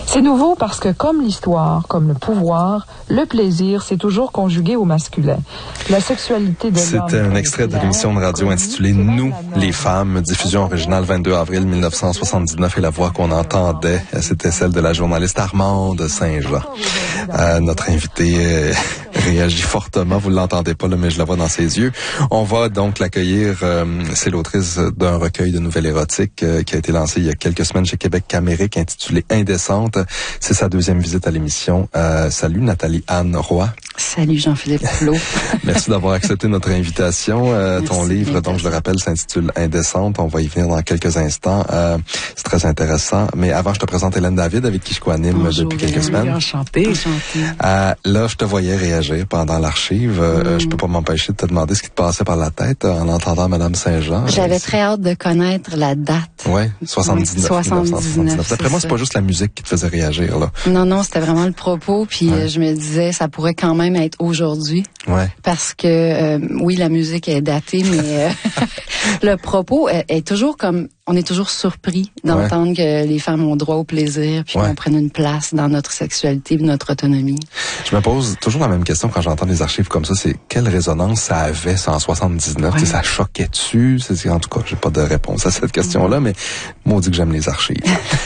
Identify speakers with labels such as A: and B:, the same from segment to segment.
A: C'est nouveau parce que comme l'histoire, comme le pouvoir, le plaisir, c'est toujours conjugué au masculin. La sexualité de l'homme...
B: C'était un extrait de l'émission de radio intitulée « Nous, les femmes », diffusion originale 22 avril 1979, et la voix qu'on entendait, c'était celle de la journaliste Armande Saint-Jean. Notre invitée réagit fortement, vous l'entendez pas là, mais je la vois dans ses yeux. On va donc l'accueillir, c'est l'autrice d'un recueil de nouvelles érotiques qui a été lancé il y a quelques semaines chez Québec Camérique, intitulé Indécente. C'est sa deuxième visite à l'émission. Salut Nathalie-Anne Roy.
C: Salut Jean-Philippe Plot.
B: Merci d'avoir accepté notre invitation. Ton livre, donc je le rappelle, s'intitule Indécente. On va y venir dans quelques instants. C'est très intéressant. Mais avant, je te présente Hélène David, avec qui je co-anime depuis quelques semaines.
C: Enchantée.
B: Là, je te voyais réagir pendant l'archive. Je peux pas m'empêcher de te demander ce qui te passait par la tête en entendant Madame Saint-Jean.
C: J'avais très hâte de connaître la date.
B: Ouais, 79.
C: 79.
B: D'après moi, c'est pas juste la musique qui te faisait réagir, là.
C: Non, c'était vraiment le propos. Puis je me disais, ça pourrait quand même être aujourd'hui.
B: Ouais.
C: Parce que, oui, la musique est datée, mais le propos est toujours comme... On est toujours surpris d'entendre que les femmes ont droit au plaisir, puis qu'on prenne une place dans notre sexualité et notre autonomie.
B: Je me pose toujours la même question quand j'entends des archives comme ça, c'est quelle résonance ça avait, ça, en 79? Ça choquait-tu? En tout cas, j'ai pas de réponse à cette question-là, mais maudit que j'aime les archives.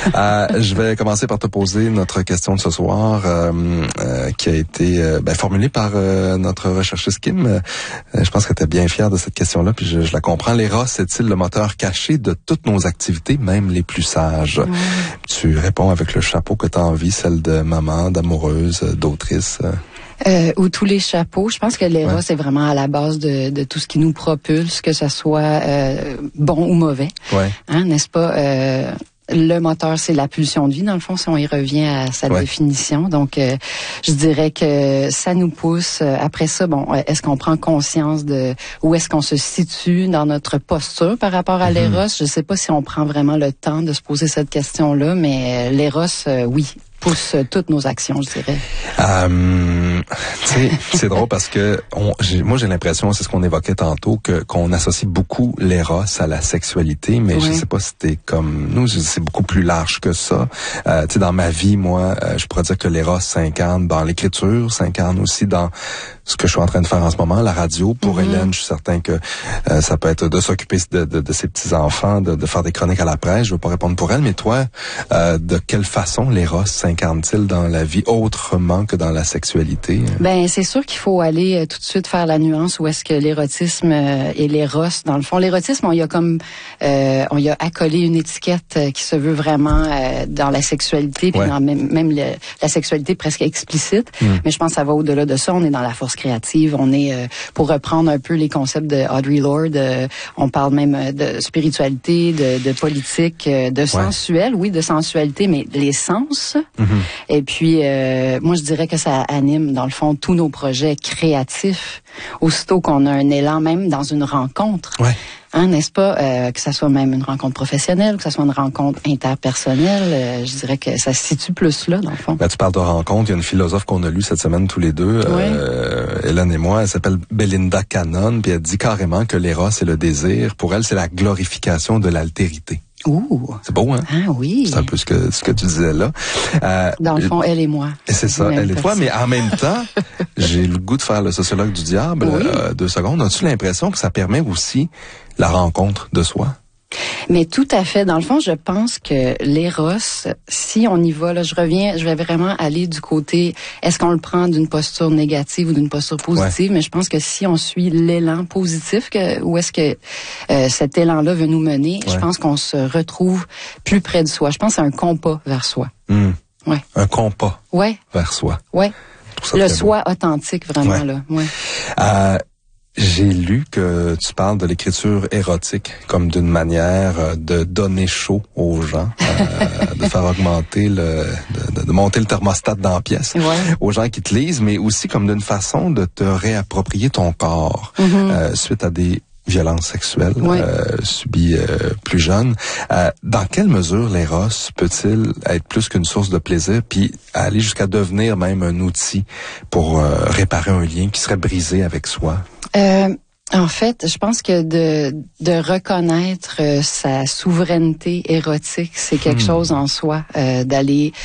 B: Je vais commencer par te poser notre question de ce soir, qui a été formulée par notre recherchiste Kim. Je pense que tu es bien fière de cette question-là, puis je la comprends. L'éros est-il le moteur caché de toutes nos activités, même les plus sages? Tu réponds avec le chapeau que tu as envie, celle de maman, d'amoureuse, d'autrice.
C: Ou tous les chapeaux. Je pense que l'éros est vraiment à la base de tout ce qui nous propulse, que ce soit bon ou mauvais. Hein, n'est-ce pas? Le moteur, c'est la pulsion de vie, dans le fond, si on y revient à sa définition. Donc, je dirais que ça nous pousse. Après ça, est-ce qu'on prend conscience de où est-ce qu'on se situe dans notre posture par rapport à l'éros? Je sais pas si on prend vraiment le temps de se poser cette question-là, mais l'éros, oui, pousse toutes nos actions, je dirais.
B: Tu sais, c'est drôle parce que moi j'ai l'impression, c'est ce qu'on évoquait tantôt, qu'on associe beaucoup l'éros à la sexualité, mais je sais pas si t'es comme nous, c'est beaucoup plus large que ça. Tu sais, dans ma vie, moi, je pourrais dire que l'éros s'incarne dans l'écriture, s'incarne aussi dans ce que je suis en train de faire en ce moment, la radio. Pour Hélène, je suis certain que ça peut être de s'occuper de ses petits-enfants, de faire des chroniques à la presse. Je veux pas répondre pour elle, mais toi, de quelle façon l'éros s'incarne-t-il dans la vie autrement que dans la sexualité?
C: C'est sûr qu'il faut aller tout de suite faire la nuance où est-ce que l'érotisme et l'éros, dans le fond, l'érotisme, on y a accolé une étiquette qui se veut vraiment dans la sexualité, puis dans même la sexualité presque explicite. Mais je pense que ça va au-delà de ça. On est dans la force créative. On est, pour reprendre un peu les concepts de Audre Lorde, on parle même de spiritualité, de politique, de sensuel, de sensualité, mais les sens. Et puis, moi, je dirais que ça anime, dans le fond, tous nos projets créatifs, aussitôt qu'on a un élan, même dans une rencontre. Hein, n'est-ce pas? Que ça soit même une rencontre professionnelle, que ça soit une rencontre interpersonnelle, je dirais que ça se situe plus là, dans le fond. Tu
B: parles de rencontre. Il y a une philosophe qu'on a lue cette semaine tous les deux, Hélène et moi. Elle s'appelle Belinda Cannon, puis elle dit carrément que l'éros et le désir, pour elle, c'est la glorification de l'altérité. C'est beau, hein?
C: Ah oui.
B: C'est un peu ce que tu disais là.
C: Dans le fond, elle et moi.
B: C'est ça, elle et toi, mais en même temps, j'ai le goût de faire le sociologue du diable. 2 secondes. As-tu l'impression que ça permet aussi la rencontre de soi?
C: Mais tout à fait. Dans le fond, je pense que l'éros, si on y va, là, je vais vraiment aller du côté, est-ce qu'on le prend d'une posture négative ou d'une posture positive? Mais je pense que si on suit l'élan positif, où est-ce que cet élan-là veut nous mener, je pense qu'on se retrouve plus près de soi. Je pense que c'est un compas vers soi.
B: Un compas vers soi.
C: Le soi authentique, vraiment, là.
B: J'ai lu que tu parles de l'écriture érotique comme d'une manière de donner chaud aux gens, de faire augmenter de monter le thermostat dans la pièce aux gens qui te lisent, mais aussi comme d'une façon de te réapproprier ton corps suite à des violences sexuelles subies plus jeunes. Dans quelle mesure l'éros peut-il être plus qu'une source de plaisir, puis aller jusqu'à devenir même un outil pour réparer un lien qui serait brisé avec soi?
C: En fait, je pense que de reconnaître sa souveraineté érotique, c'est quelque chose en soi, d'aller